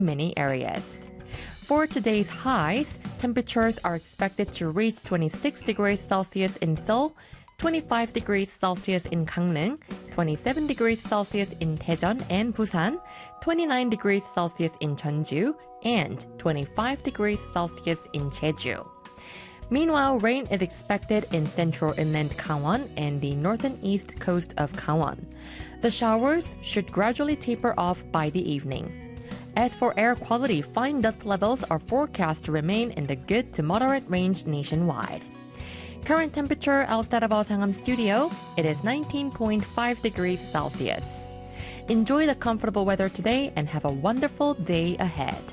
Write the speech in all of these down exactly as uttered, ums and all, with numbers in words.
many areas. For today's highs, temperatures are expected to reach twenty-six degrees Celsius in Seoul, twenty-five degrees Celsius in Gangneung, twenty-seven degrees Celsius in Daejeon and Busan, twenty-nine degrees Celsius in Jeonju, and twenty-five degrees Celsius in Jeju. Meanwhile, rain is expected in central inland Gangwon and the northern east coast of Gangwon. The showers should gradually taper off by the evening. As for air quality, fine dust levels are forecast to remain in the good to moderate range nationwide. Current temperature outside of our Sangam studio, it is nineteen point five degrees Celsius. Enjoy the comfortable weather today and have a wonderful day ahead.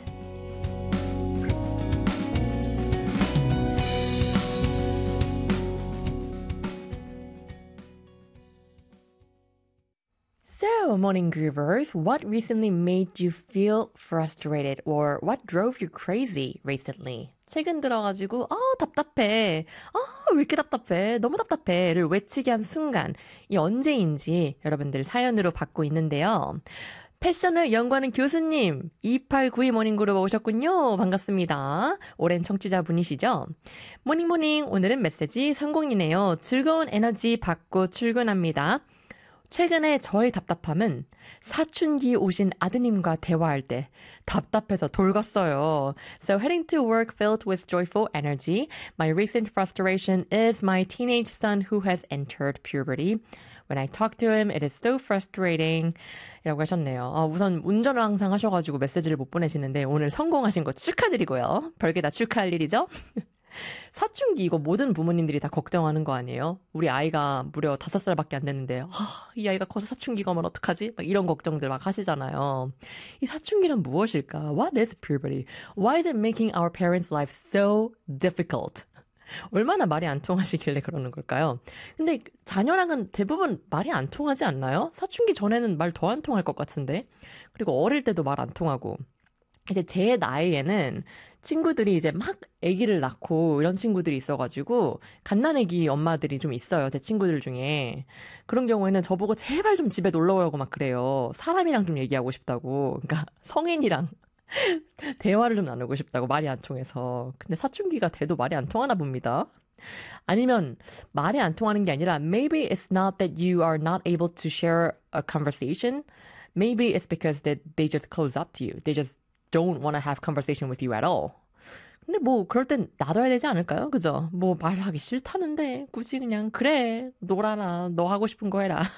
So, morning groovers, what recently made you feel frustrated or what drove you crazy recently? 최근 들어가지고 아 답답해, 아 왜 이렇게 답답해, 너무 답답해를 외치게 한 순간 이 언제인지 여러분들 사연으로 받고 있는데요. 패션을 연구하는 교수님 이팔구이 모닝그룹 오셨군요. 반갑습니다. 오랜 청취자분이시죠? 모닝모닝 오늘은 메시지 성공이네요. 즐거운 에너지 받고 출근합니다. 최근에 저의 답답함은 사춘기 오신 아드님과 대화할 때 답답해서 돌갔어요. So heading to work filled with joyful energy. My recent frustration is my teenage son who has entered puberty. When I talk to him, it is so frustrating. 이라고 하셨네요. 아, 우선 운전을 항상 하셔가지고 메시지를 못 보내시는데 오늘 성공하신 거 축하드리고요. 별게 다 축하할 일이죠. 사춘기 이거 모든 부모님들이 다 걱정하는 거 아니에요? 우리 아이가 무려 다섯 살밖에 안 됐는데 아, 이 아이가 커서 사춘기가 오면 어떡하지? 막 이런 걱정들 막 하시잖아요. 이 사춘기란 무엇일까? What is puberty? Why is it making our parents' life so difficult? 얼마나 말이 안 통하시길래 그러는 걸까요? 근데 자녀랑은 대부분 말이 안 통하지 않나요? 사춘기 전에는 말 더 안 통할 것 같은데. 그리고 어릴 때도 말 안 통하고. 이제 제 나이에는 친구들이 이제 막 아기를 낳고 이런 친구들이 있어가지고 갓난아기 엄마들이 좀 있어요. 제 친구들 중에. 그런 경우에는 저보고 제발 좀 집에 놀러 오라고 막 그래요. 사람이랑 좀 얘기하고 싶다고. 그러니까 성인이랑 대화를 좀 나누고 싶다고 말이 안 통해서. 근데 사춘기가 돼도 말이 안 통하나 봅니다. 아니면 말이 안 통하는 게 아니라 maybe it's not that you are not able to share a conversation. Maybe it's because that they just close up to you. They just don't want to have conversation with you at all. 근데 뭐 그럴 땐 놔둬야 되지 않을까요? 그죠? 뭐 말하기 싫다는데 굳이 그냥 그래 놀아라 너 하고 싶은 거 해라.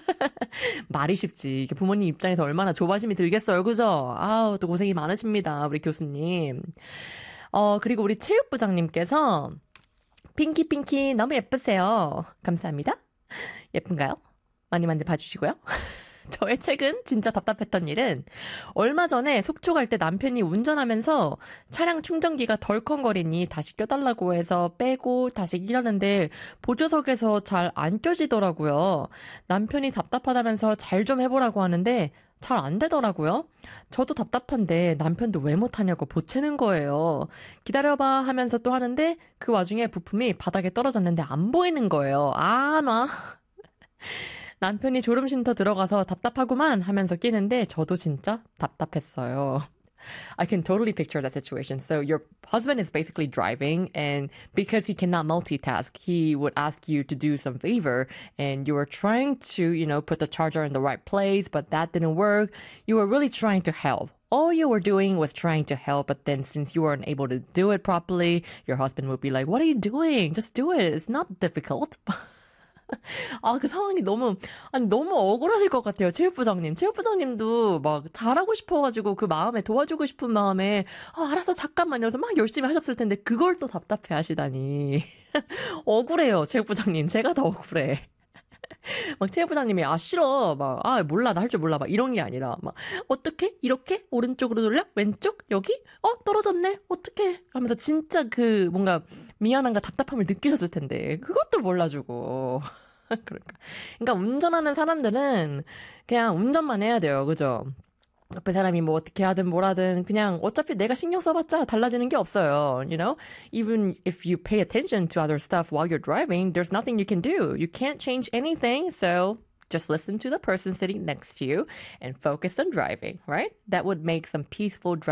말이 쉽지 이게 부모님 입장에서 얼마나 조바심이 들겠어요. 그죠? 아우 또 고생이 많으십니다. 우리 교수님. 어 그리고 우리 체육부장님께서 핑키 핑키 너무 예쁘세요. 감사합니다. 예쁜가요? 많이 많이 봐주시고요. 저의 최근 진짜 답답했던 일은 얼마 전에 속초 갈 때 남편이 운전하면서 차량 충전기가 덜컹거리니 다시 껴달라고 해서 빼고 다시 끼려는데 보조석에서 잘 안 껴지더라고요. 남편이 답답하다면서 잘 좀 해보라고 하는데 잘 안 되더라고요. 저도 답답한데 남편도 왜 못하냐고 보채는 거예요. 기다려봐 하면서 또 하는데 그 와중에 부품이 바닥에 떨어졌는데 안 보이는 거예요. 아, 나... 남편이 졸음쉼터 들어가서 답답하구만 하면서 끼는데 저도 진짜 답답했어요. I can totally picture that situation. So your husband is basically driving and because he cannot multitask, he would ask you to do some favor and you were trying to, you know, put the charger in the right place, but that didn't work. You were really trying to help. All you were doing was trying to help, but then since you weren't able to do it properly, your husband would be like, what are you doing? Just do it. It's not difficult. 아, 그 상황이 너무, 아니, 너무 억울하실 것 같아요. 체육부장님. 체육부장님도 막 잘하고 싶어가지고 그 마음에 도와주고 싶은 마음에, 아, 알았어, 잠깐만. 이러면서 막 열심히 하셨을 텐데, 그걸 또 답답해 하시다니. 억울해요, 체육부장님. 제가 더 억울해. 막 체육부장님이, 아, 싫어. 막, 아, 몰라. 나 할 줄 몰라. 막 이런 게 아니라, 막, 어떻게? 이렇게? 오른쪽으로 돌려? 왼쪽? 여기? 어, 떨어졌네? 어떻게? 하면서 진짜 그, 뭔가, 미안함과 답답함을 느끼셨을 텐데, 그것도 몰라주고. 그러니까. 그러니까 운전하는 사람들은 그냥 운전만 해야 돼요. 그죠? 옆에 사람이 뭐 어떻게 하든 뭐라든 그냥 어차피 내가 신경 써봤자 달라지는 게 없어요. You know? Even if you pay attention to other stuff while you're driving, there's nothing you can do. You can't change anything, so just listen to the person sitting next to you and focus on driving, right? That would make some peaceful